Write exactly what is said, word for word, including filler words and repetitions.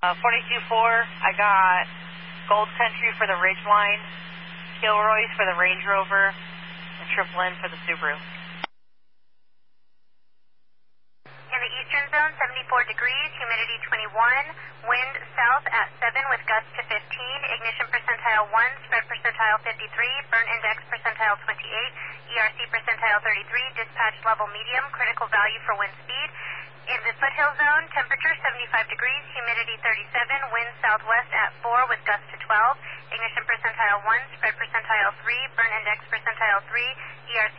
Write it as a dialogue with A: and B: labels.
A: Uh, forty-two four, I got Gold Country for the Ridgeline, Kilroy's for the Range Rover, and Triple N for the Subaru.
B: In the eastern zone, seventy-four degrees, humidity twenty-one, wind south at seven with gusts to fifteen, ignition percentile one, spread percentile fifty-three, burn index percentile twenty-eight, E R C percentile thirty-three, dispatch level medium, critical value for wind speed. In the foothill zone, temperature seventy-five degrees, humidity thirty-seven, wind southwest at four with gusts to twelve, ignition percentile one, spread percentile three, burn index percentile three, E R C